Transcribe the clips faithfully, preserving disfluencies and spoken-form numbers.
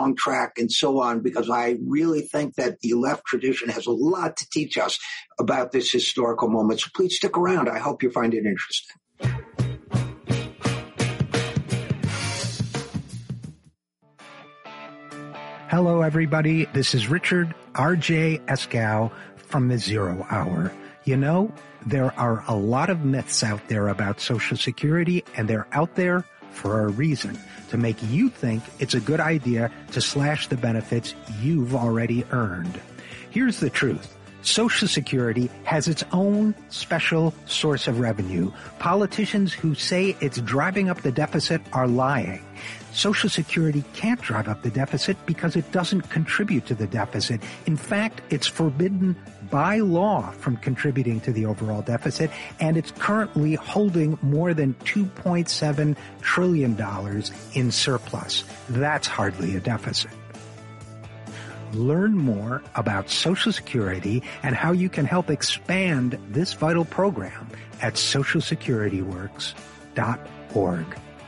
wrong track and so on, because I really think that the left tradition has a lot to teach us about this historical moment. So please stick around. I hope you find it interesting. Hello, everybody. This is Richard R J Eskow from the Zero Hour. You know, there are a lot of myths out there about Social Security, and they're out there for a reason, to make you think it's a good idea to slash the benefits you've already earned. Here's the truth. Social Security has its own special source of revenue. Politicians who say it's driving up the deficit are lying. Social Security can't drive up the deficit because it doesn't contribute to the deficit. In fact, it's forbidden by law from contributing to the overall deficit, and it's currently holding more than two point seven trillion dollars in surplus. That's hardly a deficit. Learn more about Social Security and how you can help expand this vital program at social security works dot org.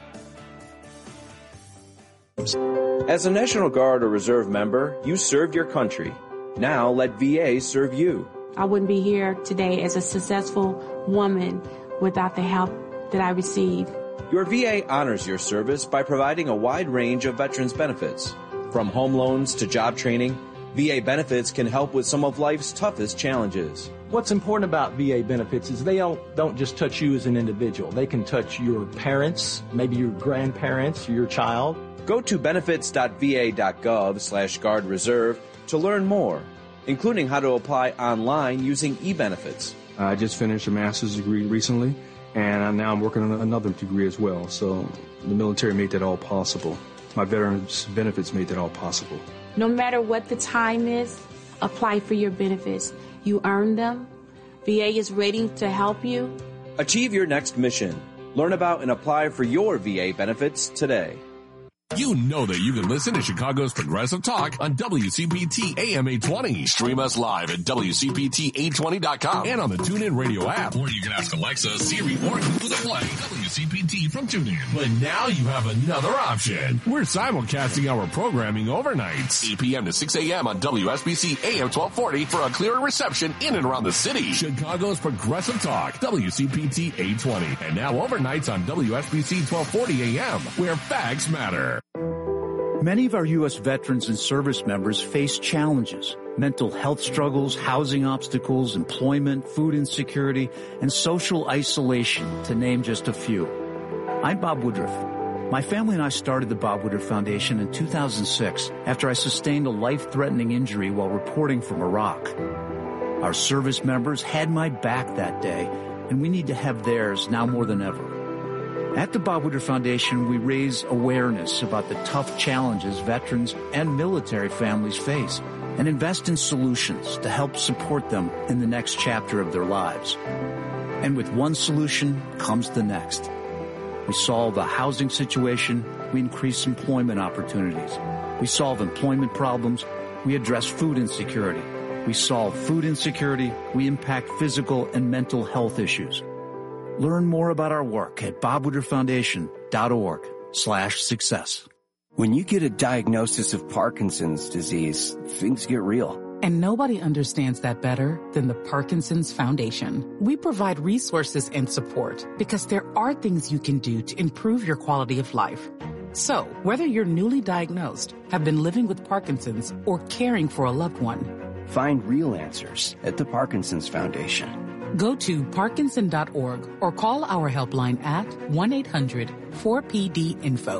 As a National Guard or Reserve member, you served your country. Now let V A serve you. I wouldn't be here today as a successful woman without the help that I received. Your V A honors your service by providing a wide range of veterans benefits. From home loans to job training, V A benefits can help with some of life's toughest challenges. What's important about V A benefits is they don't, don't just touch you as an individual. They can touch your parents, maybe your grandparents, your child. Go to benefits.va.gov slash guard reserve to learn more, including how to apply online using e-benefits. I just finished a master's degree recently, and now I'm working on another degree as well. So the military made that all possible. My veterans benefits made that all possible. No matter what the time is, apply for your benefits. You earn them. V A is ready to help you. Achieve your next mission. Learn about and apply for your V A benefits today. You know that you can listen to Chicago's Progressive Talk on W C P T A M eight twenty. Stream us live at W C P T eight twenty dot com and on the TuneIn Radio app. Or you can ask Alexa, Siri, or Google to play W C P T from TuneIn. But now you have another option. We're simulcasting our programming overnights, eight p.m. to six a.m. on W S B C A M twelve forty for a clearer reception in and around the city. Chicago's Progressive Talk, W C P T eight twenty. And now overnights on W S B C twelve forty A M, where facts matter. Many of our U S veterans and service members face challenges, mental health struggles, housing obstacles, employment, food insecurity, and social isolation, to name just a few. I'm Bob Woodruff. My family and I started the Bob Woodruff Foundation in two thousand six after I sustained a life-threatening injury while reporting from Iraq. Our service members had my back that day, and we need to have theirs now more than ever. At the Bob Woodruff Foundation, we raise awareness about the tough challenges veterans and military families face and invest in solutions to help support them in the next chapter of their lives. And with one solution comes the next. We solve the housing situation, we increase employment opportunities. We solve employment problems, we address food insecurity. We solve food insecurity, we impact physical and mental health issues. Learn more about our work at bobwoodrufffoundation.org slash success. When you get a diagnosis of Parkinson's disease, things get real. And nobody understands that better than the Parkinson's Foundation. We provide resources and support because there are things you can do to improve your quality of life. So, whether you're newly diagnosed, have been living with Parkinson's, or caring for a loved one, find real answers at the Parkinson's Foundation. Go to parkinson dot org or call our helpline at one eight hundred four P D info.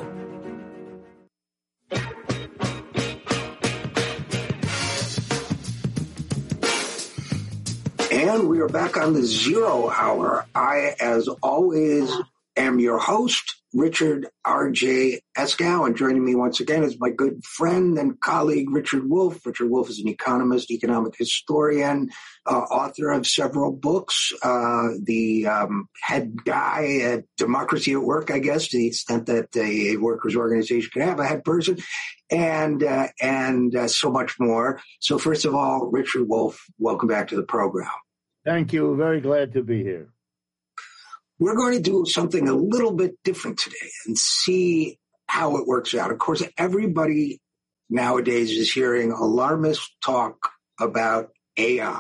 And we are back on the Zero Hour. I, as always, am your host, Richard R J Eskow, and joining me once again is my good friend and colleague, Richard Wolff. Richard Wolff is an economist, economic historian, uh, author of several books, uh, the um, head guy at Democracy at Work, I guess, to the extent that a workers' organization can have a head person, and uh, and uh, so much more. So first of all, Richard Wolff, welcome back to the program. Thank you. Very glad to be here. We're going to do something a little bit different today and see how it works out. Of course, everybody nowadays is hearing alarmist talk about A I.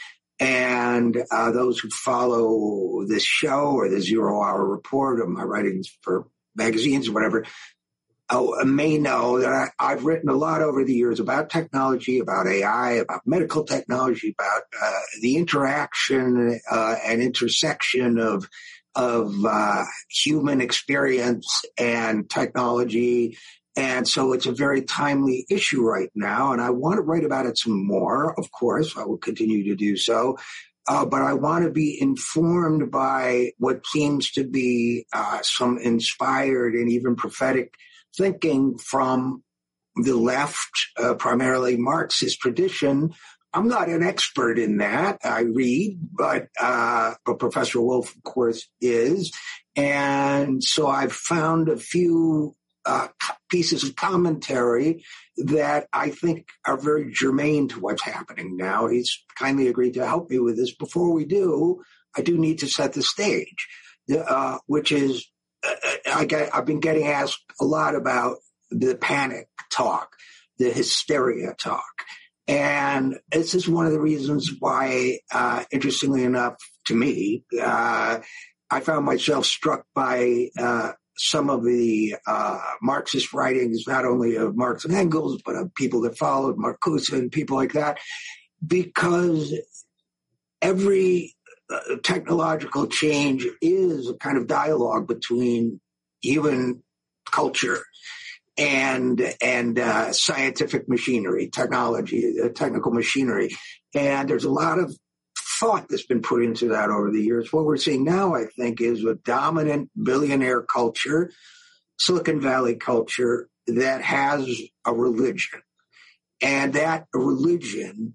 And uh, those who follow this show or the Zero Hour Report or my writings for magazines or whatever uh, may know that I, I've written a lot over the years about technology, about A I, about medical technology, about uh, the interaction uh, and intersection of of uh, human experience and technology. And so it's a very timely issue right now, and I want to write about it some more, of course. I will continue to do so. Uh, but I want to be informed by what seems to be uh, some inspired and even prophetic thinking from the left, uh, primarily Marxist tradition. I'm not an expert in that. I read, but, uh, but Professor Wolff, of course, is. And so I've found a few Uh, pieces of commentary that I think are very germane to what's happening now. He's kindly agreed to help me with this. Before we do, I do need to set the stage, uh, which is uh, I get, I've been getting asked a lot about the panic talk, the hysteria talk. And this is one of the reasons why, uh, interestingly enough, to me, uh, I found myself struck by uh, some of the uh, Marxist writings, not only of Marx and Engels, but of people that followed Marcuse and people like that, because every uh, technological change is a kind of dialogue between human culture and and uh, scientific machinery, technology, uh, technical machinery. And there's a lot of thought that's been put into that over the years. What we're seeing now, I think, is a dominant billionaire culture, Silicon Valley culture, that has a religion. And that religion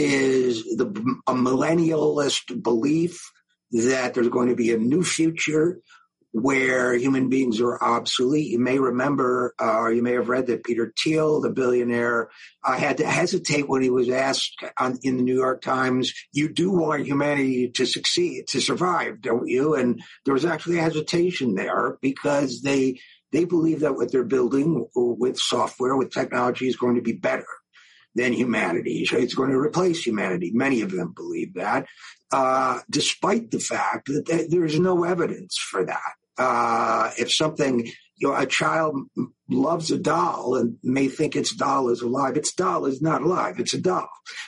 is the, a millennialist belief that there's going to be a new future where human beings are obsolete. You may remember, uh, or you may have read that Peter Thiel, the billionaire, uh, had to hesitate when he was asked on, in the New York Times, you do want humanity to succeed, to survive, don't you? And there was actually hesitation there because they they believe that what they're building with software, with technology, is going to be better than humanity. It's going to replace humanity. Many of them believe that, uh, despite the fact that th- there's no evidence for that. Uh, if something, you know, a child loves a doll and may think its doll is alive, its doll is not alive. It's a doll.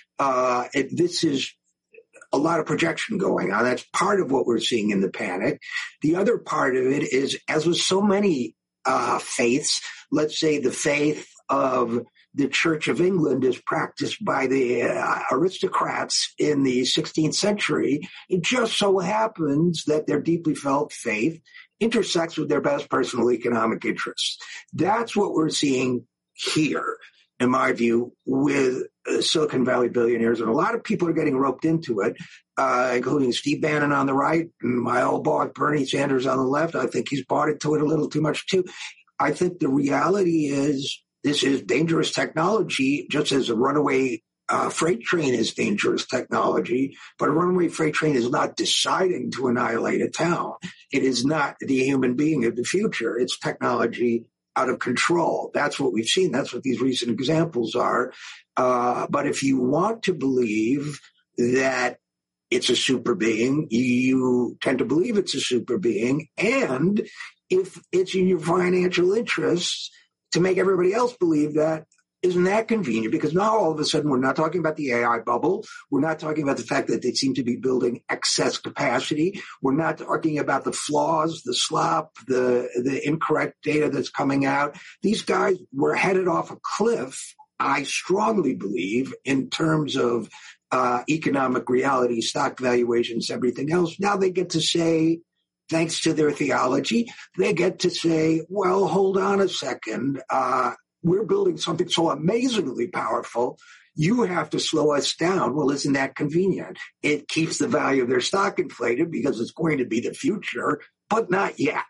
Uh, it, this is a lot of projection going on. That's part of what we're seeing in the panic. The other part of it is, as with so many uh, faiths, let's say the faith of the Church of England is practiced by the uh, aristocrats in the sixteenth century. It just so happens that their deeply felt faith intersects with their best personal economic interests. That's what we're seeing here, in my view, with uh, Silicon Valley billionaires. And a lot of people are getting roped into it, uh, including Steve Bannon on the right and my old boss Bernie Sanders on the left. I think he's bought into it a little too much, too. I think the reality is this is dangerous technology, just as a runaway uh, freight train is dangerous technology. But a runaway freight train is not deciding to annihilate a town. It is not the human being of the future. It's technology out of control. That's what we've seen. That's what these recent examples are. Uh, but if you want to believe that it's a super being, you tend to believe it's a super being. And if it's in your financial interests to make everybody else believe that, isn't that convenient? Because now all of a sudden we're not talking about the A I bubble. We're not talking about the fact that they seem to be building excess capacity. We're not talking about the flaws, the slop, the, the incorrect data that's coming out. These guys were headed off a cliff, I strongly believe, in terms of uh, economic reality, stock valuations, everything else. Now they get to say, thanks to their theology, they get to say, well, hold on a second. Uh, we're building something so amazingly powerful, you have to slow us down. Well, isn't that convenient? It keeps the value of their stock inflated because it's going to be the future, but not yet.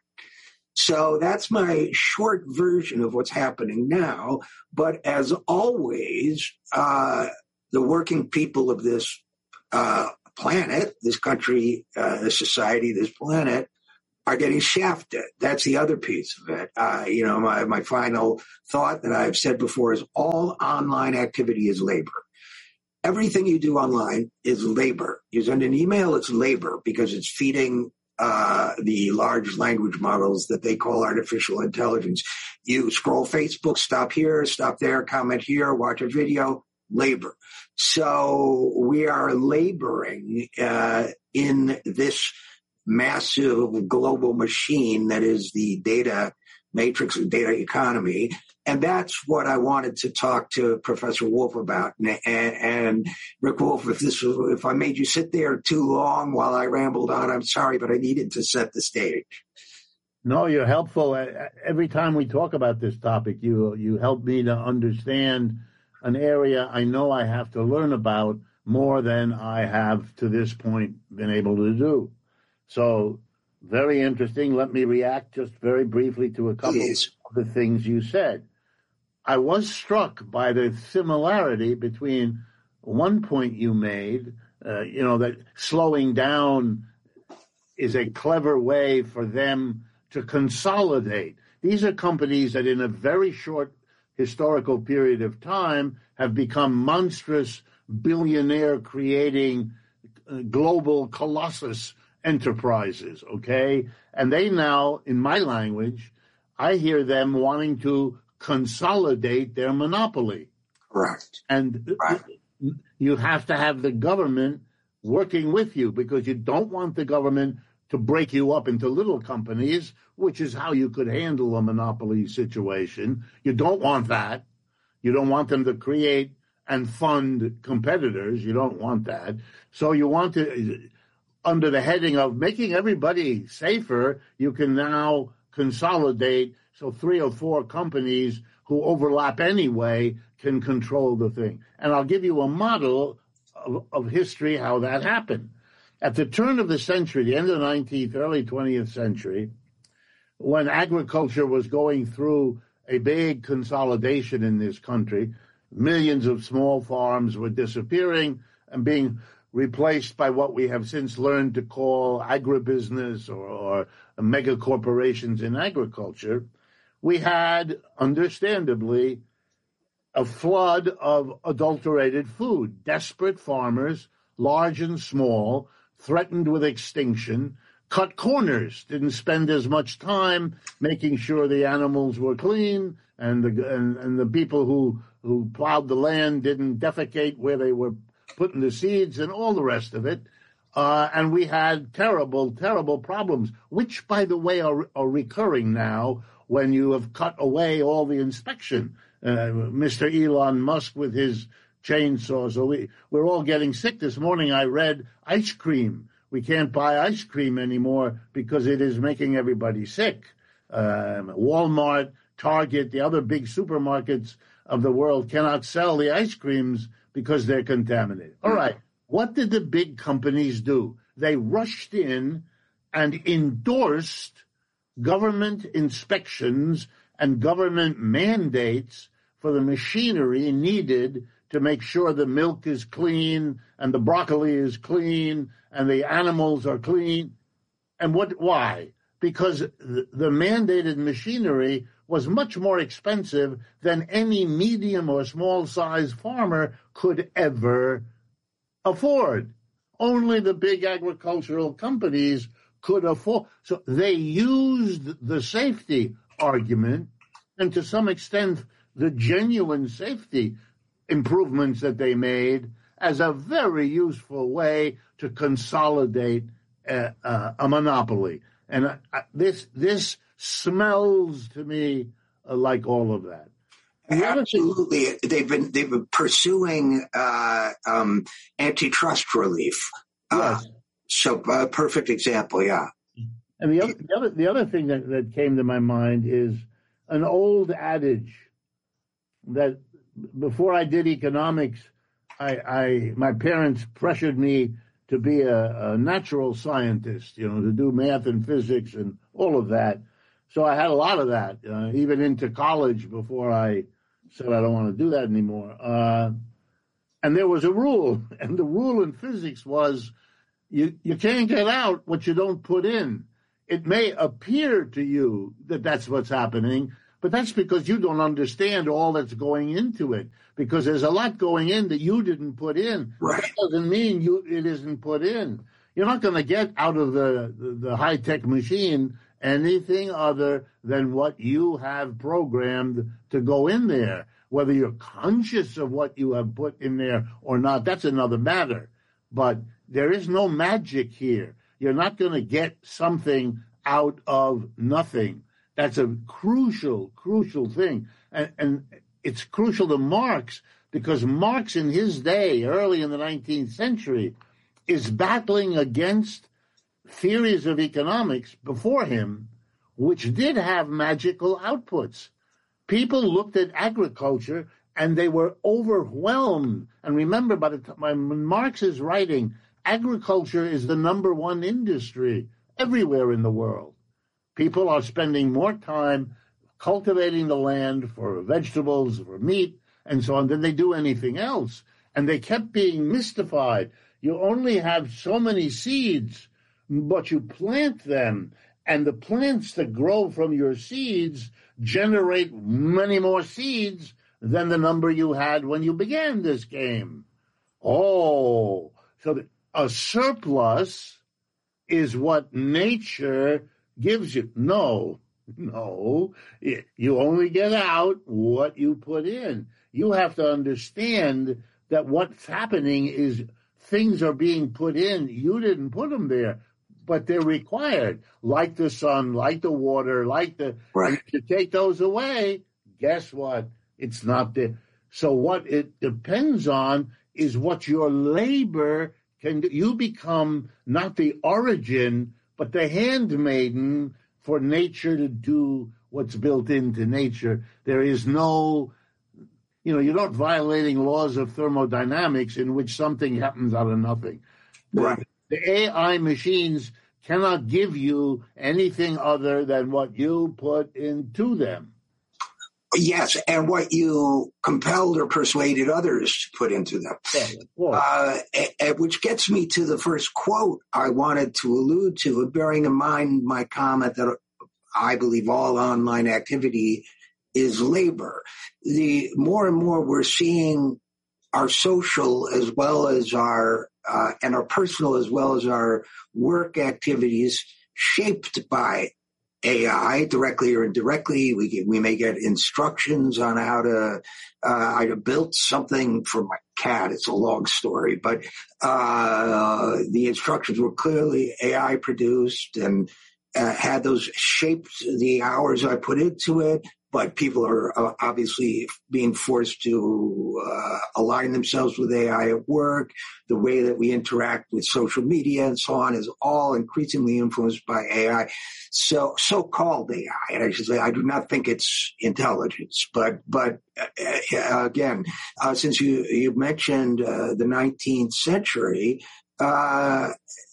So that's my short version of what's happening now. But as always, uh, the working people of this uh, planet, this country, uh, this society, this planet, are getting shafted. That's the other piece of it. Uh, you know, my, my final thought that I've said before is all online activity is labor. Everything you do online is labor. You send an email, it's labor because it's feeding uh, the large language models that they call artificial intelligence. You scroll Facebook, stop here, stop there, comment here, watch a video, labor. So we are laboring uh, in this massive global machine that is the data matrix and data economy. And that's what I wanted to talk to Professor Wolff about. And, and, and Rick Wolff, if this was, if I made you sit there too long while I rambled on, I'm sorry, but I needed to set the stage. No, you're helpful. Every time we talk about this topic, you you help me to understand an area I know I have to learn about more than I have to this point been able to do. So very interesting. Let me react just very briefly to a couple Please. of the things you said. I was struck by the similarity between one point you made, uh, you know, that slowing down is a clever way for them to consolidate. These are companies that in a very short historical period of time have become monstrous, billionaire creating uh, global colossus enterprises, okay? And they now, in my language, I hear them wanting to consolidate their monopoly. Correct. And right. you have to have the government working with you because you don't want the government to break you up into little companies, which is how you could handle a monopoly situation. You don't want that. You don't want them to create and fund competitors. You don't want that. So you want to, under the heading of making everybody safer, you can now consolidate so three or four companies who overlap anyway can control the thing. And I'll give you a model of, of history how that happened. At the turn of the century, the end of the nineteenth, early twentieth century, when agriculture was going through a big consolidation in this country, millions of small farms were disappearing and being replaced by what we have since learned to call agribusiness or, or mega corporations in agriculture. We had, understandably, a flood of adulterated food. Desperate farmers, large and small, threatened with extinction, cut corners, didn't spend as much time making sure the animals were clean and the and, and the people who, who plowed the land didn't defecate where they were putting the seeds and all the rest of it. Uh, and we had terrible, terrible problems, which, by the way, are, are recurring now when you have cut away all the inspection. Uh, Mister Elon Musk with his chainsaw. So we, we're all getting sick. This morning I read ice cream. We can't buy ice cream anymore because it is making everybody sick. Um, Walmart, Target, the other big supermarkets of the world cannot sell the ice creams because they're contaminated. All right. What did the big companies do? They rushed in and endorsed government inspections and government mandates for the machinery needed to make sure the milk is clean and the broccoli is clean and the animals are clean. And what? Why? Because the, the mandated machinery was much more expensive than any medium or small-sized farmer could ever afford. Only the big agricultural companies could afford. So they used the safety argument and to some extent the genuine safety improvements that they made as a very useful way to consolidate a, a, a monopoly. And uh, this this smells to me uh, like all of that. Absolutely, they've been they've been pursuing uh, um, antitrust relief. Yes. Uh, so, uh, perfect example, yeah. And the other the other, the other thing that, that came to my mind is an old adage that before I did economics, I, I my parents pressured me to be a, a natural scientist, you know, to do math and physics and all of that. So I had a lot of that, uh, even into college before I said I don't want to do that anymore. Uh, and there was a rule, and the rule in physics was you, you can't get out what you don't put in. it may appear to you that that's what's happening, but that's because you don't understand all that's going into it, because there's a lot going in that you didn't put in. Right. That doesn't mean you it isn't put in. You're not going to get out of the, the, the high-tech machine anything other than what you have programmed to go in there. Whether you're conscious of what you have put in there or not, that's another matter. But there is no magic here. You're not going to get something out of nothing. That's a crucial, crucial thing. And, and it's crucial to Marx, because Marx in his day, early in the nineteenth century, is battling against theories of economics before him, which did have magical outputs. People looked at agriculture and they were overwhelmed. And remember, by the time when Marx is writing, agriculture is the number one industry everywhere in the world. People are spending more time cultivating the land for vegetables, for meat, and so on than they do anything else. And they kept being mystified. You only have so many seeds, but you plant them, and the plants that grow from your seeds generate many more seeds than the number you had when you began this game. Oh, so a surplus is what nature gives you. No, no, you only get out what you put in. You have to understand that what's happening is things are being put in. You didn't put them there, but they're required, like the sun, like the water, like the... Right. If you take those away, guess what? It's not there. So what it depends on is what your labor can do. You become not the origin, but the handmaiden for nature to do what's built into nature. There is no... You know, you're not violating laws of thermodynamics in which something happens out of nothing. Right. The A I machines cannot give you anything other than what you put into them. Yes, and what you compelled or persuaded others to put into them. Yeah, uh, and, which gets me to the first quote I wanted to allude to, bearing in mind my comment that I believe all online activity is labor. The more and more we're seeing our social as well as our uh, and our personal as well as our work activities shaped by A I, directly or indirectly. We get, we may get instructions on how to. Uh, I built something for my cat. It's a long story, but uh, the instructions were clearly A I produced and uh, had those shaped the hours I put into it. But people are uh, obviously being forced to uh, align themselves with A I at work. The way that we interact with social media and so on is all increasingly influenced by A I. So, so-called A I, and I should say, I do not think it's intelligence. But, but uh, again, uh, since you you mentioned uh, the nineteenth century, uh,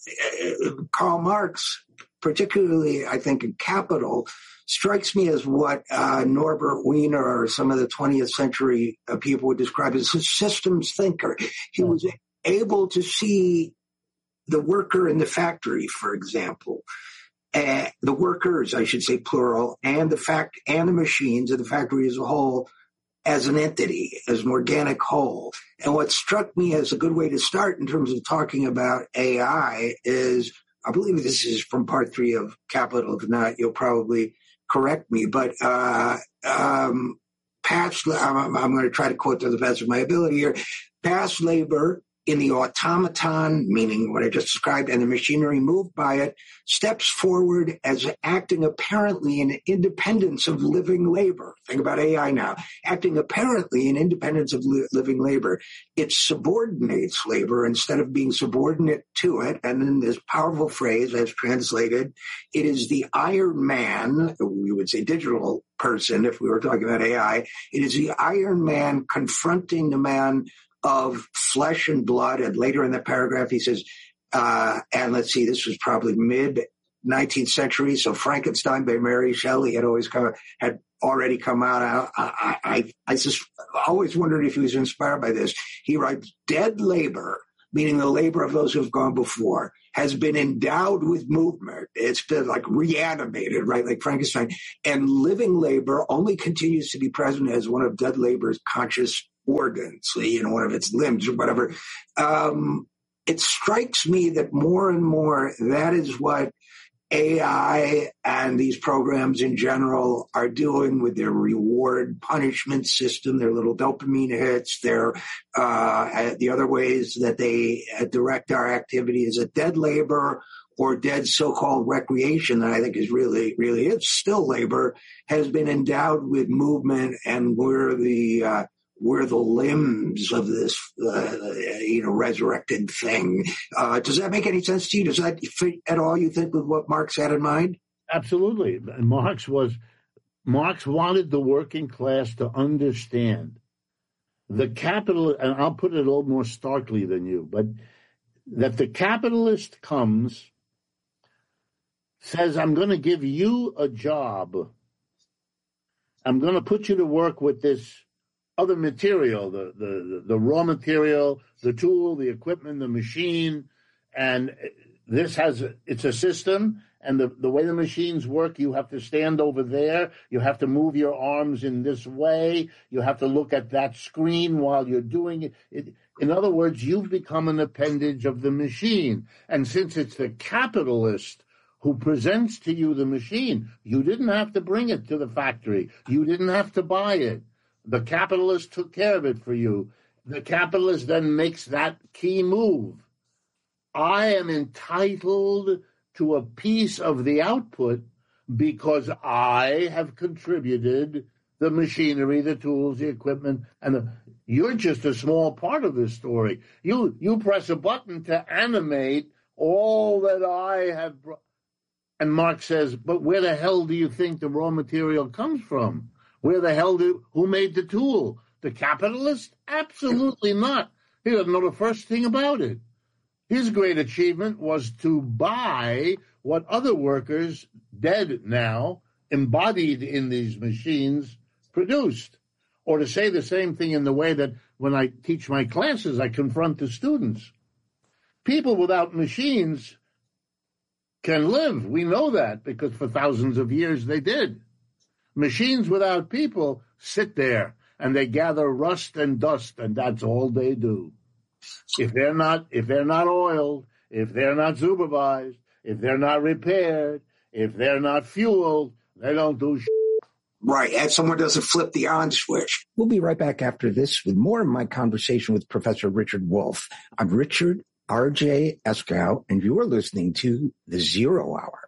Karl Marx, particularly, I think, in Capital, strikes me as what uh, Norbert Wiener or some of the twentieth century uh, people would describe as a systems thinker. He was able to see the worker in the factory, for example, uh, the workers, I should say plural, and the fact and the machines of the factory as a whole, as an entity, as an organic whole. And what struck me as a good way to start in terms of talking about A I is, I believe this is from part three of Capital. If not, you'll probably correct me, but uh, um, past, I'm, I'm going to try to quote to the best of my ability here, past labor in the automaton, meaning what I just described, and the machinery moved by it, steps forward as acting apparently in independence of living labor. Think about A I now. Acting apparently in independence of li- living labor. It subordinates labor instead of being subordinate to it. And then this powerful phrase, as translated, it is the Iron Man, we would say digital person if we were talking about A I, it is the Iron Man confronting the man of flesh and blood. And later in the paragraph, he says, uh, and let's see, this was probably mid nineteenth century. So Frankenstein by Mary Shelley had always come, had already come out. I, I, I, I just always wondered if he was inspired by this. He writes, dead labor meaning the labor of those who have gone before, has been endowed with movement. It's been like reanimated, right? Like Frankenstein. And living labor only continues to be present as one of dead labor's conscious organs, you know, one of its limbs or whatever. Um, it strikes me that more and more that is what A I and these programs in general are doing with their reward punishment system, their little dopamine hits, their uh, the other ways that they uh, direct our activity is at dead labor or dead so-called recreation that I think is really, really, it's still labor, has been endowed with movement, and we're the uh, we're the limbs of this, uh, you know, resurrected thing. Uh, does that make any sense to you? Does that fit at all, you think, with what Marx had in mind? Absolutely. Marx was, Marx wanted the working class to understand the capital, and I'll put it a little more starkly than you, but that the capitalist comes, says, I'm going to give you a job. I'm going to put you to work with this other material, the, the, the raw material, the tool, the equipment, the machine, and this has, it's a system, and the, the way the machines work, you have to stand over there, you have to move your arms in this way, you have to look at that screen while you're doing it. it in other words, you've become an appendage of the machine, and since it's the capitalist who presents to you the machine, you didn't have to bring it to the factory, you didn't have to buy it. The capitalist took care of it for you. The capitalist then makes that key move. I am entitled to a piece of the output because I have contributed the machinery, the tools, the equipment, and the, you're just a small part of this story. You you press a button to animate all that I have brought. And Marx says, but where the hell do you think the raw material comes from? Where the hell do, who made the tool? The capitalist? Absolutely not. He doesn't know the first thing about it. His great achievement was to buy what other workers, dead now, embodied in these machines, produced. Or to say the same thing in the way that when I teach my classes, I confront the students. People without machines can live. We know that because for thousands of years they did. Machines without people sit there and they gather rust and dust, and that's all they do. If they're not, if they're not oiled, if they're not supervised, if they're not repaired, if they're not fueled, they don't do shit. Right, and someone doesn't flip the on switch. We'll be right back after this with more of my conversation with Professor Richard Wolff. I'm Richard R J Eskow, and you are listening to The Zero Hour.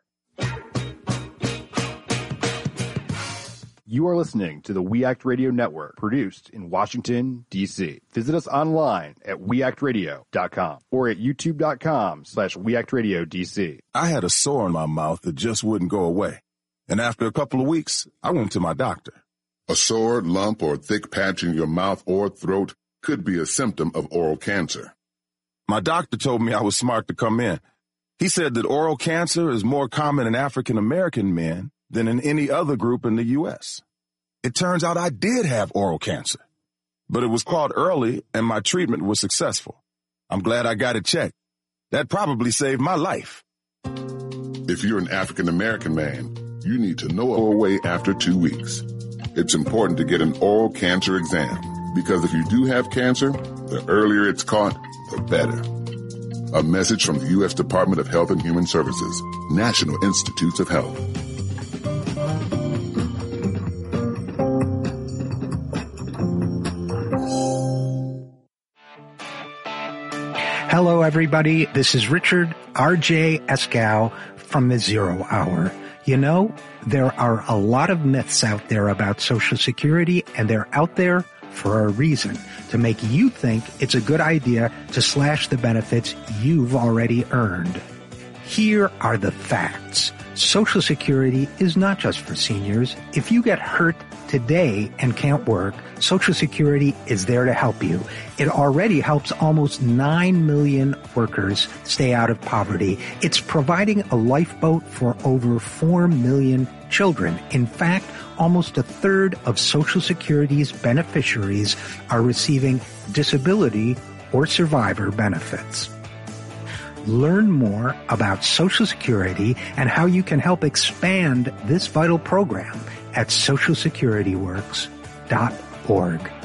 You are listening to the We Act Radio Network, produced in Washington, D C Visit us online at we act radio dot com or at youtube.com slash weactradiodc. I had a sore in my mouth that just wouldn't go away. And after a couple of weeks, I went to my doctor. A sore, lump, or thick patch in your mouth or throat could be a symptom of oral cancer. My doctor told me I was smart to come in. He said that oral cancer is more common in African American men than in any other group in the U S It turns out I did have oral cancer, but it was caught early and my treatment was successful. I'm glad I got it checked. That probably saved my life. If you're an African American man, you need to know a way after two weeks. It's important to get an oral cancer exam because if you do have cancer, the earlier it's caught, the better. A message from the U S Department of Health and Human Services, National Institutes of Health. Hello, everybody. This is Richard R J Eskow from The Zero Hour. You know, there are a lot of myths out there about Social Security, and they're out there for a reason, to make you think it's a good idea to slash the benefits you've already earned. Here are the facts. Social Security is not just for seniors. If you get hurt today and can't work, Social Security is there to help you. It already helps almost nine million workers stay out of poverty. It's providing a lifeboat for over four million children. In fact, almost a third of Social Security's beneficiaries are receiving disability or survivor benefits. Learn more about Social Security and how you can help expand this vital program at social security works dot org.